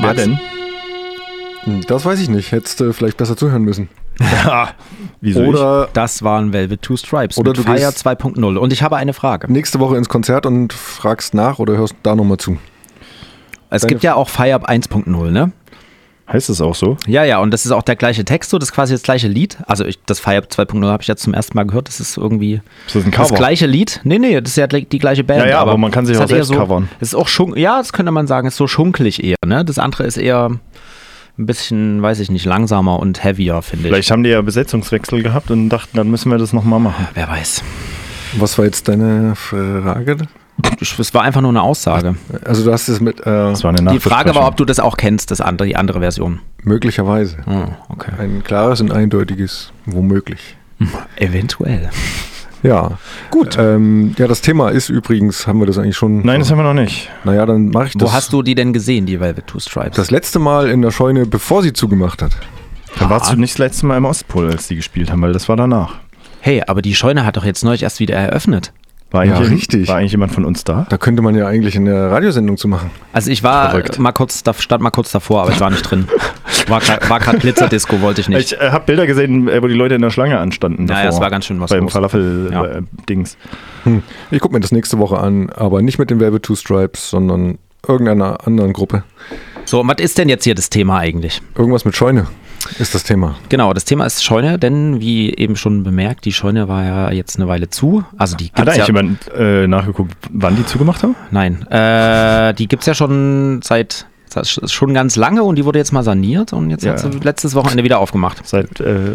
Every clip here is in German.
Wer denn? Das weiß ich nicht. Hättest du vielleicht besser zuhören müssen. Ja, wieso Oder Das waren Velvet Two Stripes Oder mit du Fire gehst 2.0. Und ich habe eine Frage. nächste Woche ins Konzert und fragst nach oder hörst da nochmal zu. Es gibt ja auch Fire 1.0, ne? Heißt es auch so? Ja, und das ist auch der gleiche Text, so das ist quasi das gleiche Lied. Also das Fire 2.0 habe ich jetzt zum ersten Mal gehört, das ist irgendwie Ist das ein das Cover? gleiche Lied. Nee, das ist ja die gleiche Band. Ja, aber man kann sich es auch hat eher selbst covern. Es ist auch ja, das könnte man sagen, ist so schunkelig eher, ne? Das andere ist eher ein bisschen, weiß ich nicht, langsamer und heavier, finde ich. Vielleicht haben die ja Besetzungswechsel gehabt und dachten, dann müssen wir das nochmal machen. Wer weiß. Was war jetzt deine Frage? Es war einfach nur eine Aussage. Also du hast es mit Das war eine Die Frage war, Nachbesprechung. ob du das auch kennst, die andere Version. möglicherweise. Okay. Ein klares und eindeutiges womöglich. Eventuell. Ja. Gut. Ja, das Thema ist übrigens, haben wir das eigentlich schon? Nein, das haben wir noch nicht. Naja, dann mache ich das. Wo hast du die denn gesehen, die Velvet Two Stripes? Das letzte Mal in der Scheune, bevor sie zugemacht hat. Dann warst du nicht das letzte Mal im Ostpol, als die gespielt haben, weil das war danach. Hey, aber die Scheune hat doch jetzt neulich erst wieder eröffnet. War Ja, eigentlich, richtig. War eigentlich jemand von uns da? Da könnte man ja eigentlich eine Radiosendung zu machen. Also ich war Verrückt. stand mal kurz davor, aber ich war nicht drin. War gerade Glitzerdisco, wollte ich nicht. Ich habe Bilder gesehen, wo die Leute in der Schlange anstanden. Naja, es war ganz schön was beim los. Falafel-Dings. Ich gucke mir das nächste Woche an, aber nicht mit den Velvet Two Stripes, sondern irgendeiner anderen Gruppe. So, und was ist denn jetzt hier das Thema eigentlich? Irgendwas mit Scheune ist das Thema. Genau, das Thema ist Scheune, denn wie eben schon bemerkt, die Scheune war ja jetzt eine Weile zu. Also die Hat gibt's eigentlich ja, jemand nachgeguckt, wann die zugemacht haben? nein, die gibt es ja schon schon ganz lange und die wurde jetzt mal saniert und jetzt Ja. hat sie letztes Wochenende wieder aufgemacht. Seit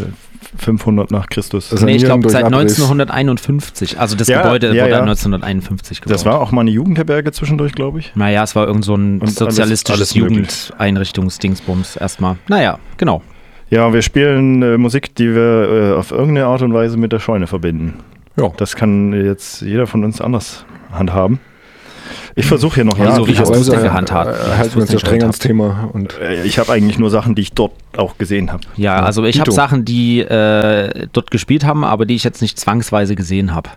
500 nach Christus. Das- Nee, ich Sanieren glaube durch seit Abriss. 1951. Also das Ja, Gebäude ja, wurde ja. 1951 gebaut. Das war auch mal eine Jugendherberge zwischendurch, glaube ich. Naja, es war irgend so ein Und sozialistisches alles möglich. Jugendeinrichtungsdingsbums erstmal. Naja, genau. Ja, wir spielen Musik, die wir auf irgendeine Art und Weise mit der Scheune verbinden. Ja. Das kann jetzt jeder von uns anders handhaben. Ich versuche hier noch Ja, so wie Nachrichten hast du's aus- denn gehandhabt? Halten wir uns ja streng ans Thema. Und Ich habe eigentlich nur Sachen, die ich dort auch gesehen habe. Ja, also ich habe Dito. Sachen, die dort gespielt haben, aber die ich jetzt nicht zwangsweise gesehen habe.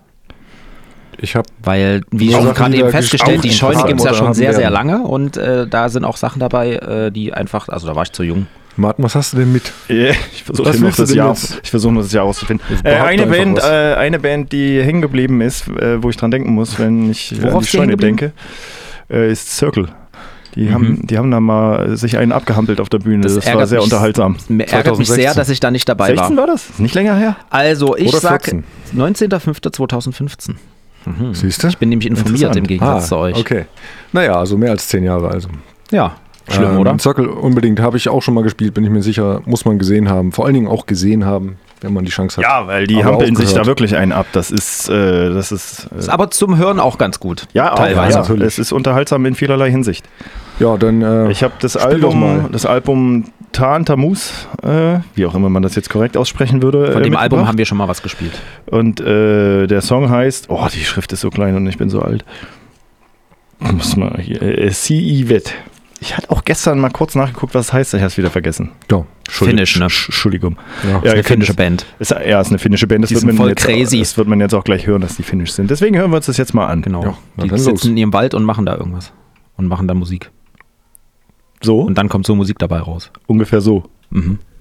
ich habe Weil, wie Auch schon Sachen, gerade die eben da festgestellt, die gesprochen Scheune haben gibt es ja oder schon haben sehr, sehr werden. lange und da sind auch Sachen dabei, die einfach, also da war ich zu jung. Martin, was hast du denn mit? Ich versuche Was noch willst du das denn Jahr, jetzt? ich versuche noch das Jahr auszufinden. behaupte Eine einfach Band, die hängen geblieben ist, wo ich dran denken muss, wenn ich Worauf an die ist die Scheune hängen geblieben? denke, ist Circle. Die haben da mal sich einen abgehampelt auf der Bühne. Das war ärgert sehr mich- unterhaltsam. Mir ärgert mich 2016. sehr, dass ich da nicht dabei 16 war. war das? Ist nicht länger her? Also ich Oder sag 14. 19.05.2015. Siehst du? Ich bin nämlich informiert Interessant. im Gegensatz zu euch. Okay. Naja, also mehr als 10 Jahre also. Ja, schlimm, oder? Circle unbedingt habe ich auch schon mal gespielt, bin ich mir sicher, muss man gesehen haben. Vor allen Dingen auch gesehen haben, wenn man die Chance hat. Ja, weil die Aber hampeln auch sich da gehört. wirklich einen ab. Das ist Ist aber zum Hören auch ganz gut. ja, auch, teilweise. ja, natürlich. es ist unterhaltsam in vielerlei Hinsicht. Ja, dann Ich habe das spiel doch mal. Album Tan Tamus, wie auch immer man das jetzt korrekt aussprechen würde. Von dem Album mitgebracht. haben wir schon mal was gespielt. Und der Song heißt, oh, die Schrift ist so klein und ich bin so alt. Muss mal hier, C.I. Wett. Ich hatte auch gestern mal kurz nachgeguckt, was es heißt, ich habe es wieder vergessen. ja, Finnisch, ne? Entschuldigung. ja. Eine ihr könnt finnische es- Band. ist eine finnische Band. Das Die wird, sind man voll jetzt, crazy. das wird man jetzt auch gleich hören, dass die finnisch sind. Deswegen hören wir uns das jetzt mal an. Genau. Ja, na Die dann sitzen los. in ihrem Wald und machen da irgendwas. Und machen da Musik. So, Und dann kommt so Musik dabei raus. ungefähr so. Mhm.